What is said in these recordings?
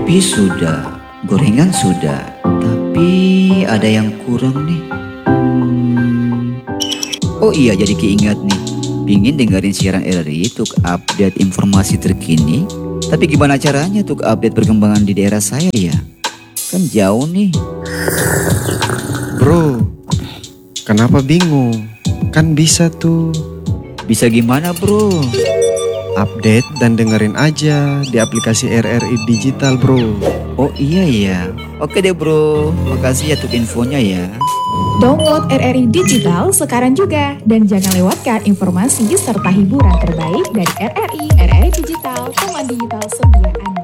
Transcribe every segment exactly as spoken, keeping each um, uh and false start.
Kopi sudah, gorengan sudah, tapi ada yang kurang nih. Hmm. Oh iya, jadi keingat nih, pingin dengerin siaran R R I untuk update informasi terkini. Tapi gimana caranya untuk update perkembangan di daerah saya ya? Kan jauh nih. Bro, kenapa bingung? Kan bisa tuh. Bisa gimana bro? Update dan dengerin aja di aplikasi R R I Digital bro. Oh iya ya. Oke deh bro, makasih ya untuk infonya ya. Download R R I Digital sekarang juga dan jangan lewatkan informasi serta hiburan terbaik dari R R I. R R I Digital, teman digital sedia Anda.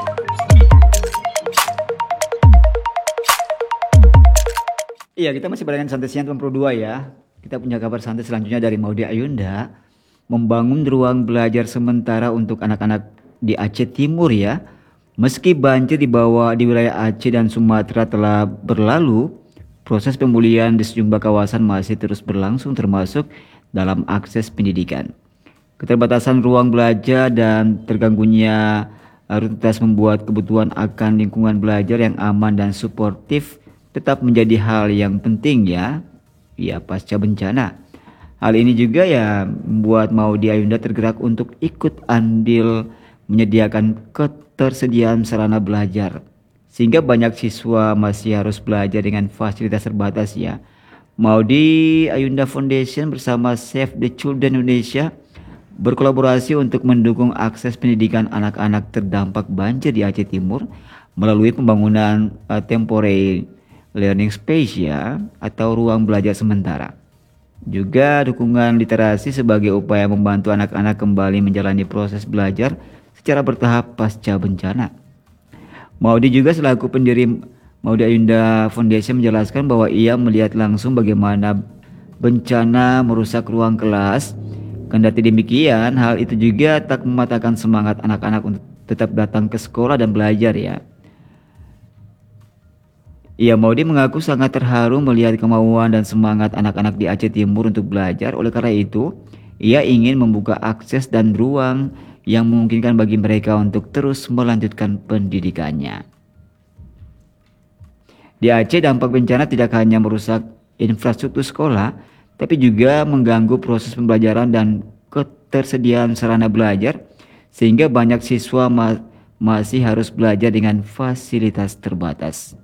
Iya, kita masih barengan santai siang delapan puluh dua ya. Kita punya kabar santai selanjutnya dari Maudy Ayunda. Membangun ruang belajar sementara untuk anak-anak di Aceh Timur ya. Meski banjir di bawah di wilayah Aceh dan Sumatera telah berlalu, proses pemulihan di sejumlah kawasan masih terus berlangsung termasuk dalam akses pendidikan. Keterbatasan ruang belajar dan terganggunya rutinitas membuat kebutuhan akan lingkungan belajar yang aman dan suportif tetap menjadi hal yang penting ya, ya pasca bencana. Hal ini juga ya membuat Maudy Ayunda tergerak untuk ikut andil menyediakan ketersediaan sarana belajar. Sehingga banyak siswa masih harus belajar dengan fasilitas terbatas ya. Maudy Ayunda Foundation bersama Save the Children Indonesia berkolaborasi untuk mendukung akses pendidikan anak-anak terdampak banjir di Aceh Timur melalui pembangunan uh, temporary learning space ya atau ruang belajar sementara. Juga dukungan literasi sebagai upaya membantu anak-anak kembali menjalani proses belajar secara bertahap pasca bencana. Maudy juga selaku pendiri Maudy Ayunda Foundation menjelaskan bahwa ia melihat langsung bagaimana bencana merusak ruang kelas. Kendati demikian, hal itu juga tak mematahkan semangat anak-anak untuk tetap datang ke sekolah dan belajar ya. Ia Maudy mengaku sangat terharu melihat kemauan dan semangat anak-anak di Aceh Timur untuk belajar. Oleh karena itu, ia ingin membuka akses dan ruang yang memungkinkan bagi mereka untuk terus melanjutkan pendidikannya. Di Aceh, dampak bencana tidak hanya merusak infrastruktur sekolah, tapi juga mengganggu proses pembelajaran dan ketersediaan sarana belajar, sehingga banyak siswa ma- masih harus belajar dengan fasilitas terbatas.